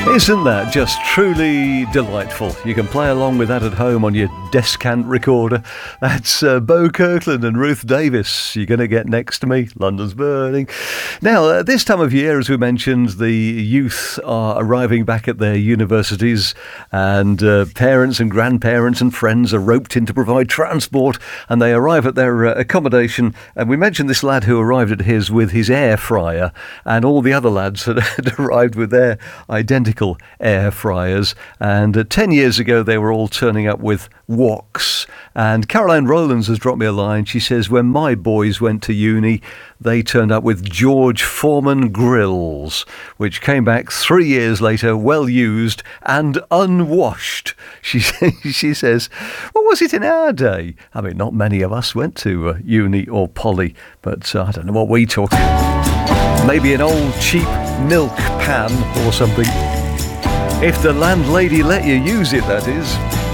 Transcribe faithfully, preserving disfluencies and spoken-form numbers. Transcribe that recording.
Isn't that just truly delightful? You can play along with that at home on your Descant recorder. That's uh, Bo Kirkland and Ruth Davis. You're going to get next to me. London's burning. Now, uh, this time of year, as we mentioned, the youth are arriving back at their universities, and uh, parents and grandparents and friends are roped in to provide transport, and they arrive at their uh, accommodation. And we mentioned this lad who arrived at his with his air fryer, and all the other lads had, had arrived with their identical air fryers, and uh, ten years ago they were all turning up with woks. And Caroline Rowlands has dropped me a line. She says, when my boys went to uni, they turned up with George Foreman grills, which came back three years later well used and unwashed. She she says, what was it in our day? I mean, not many of us went to uh, uni or poly, but uh, I don't know what we took. Maybe an old cheap milk pan or something. If the landlady let you use it, that is.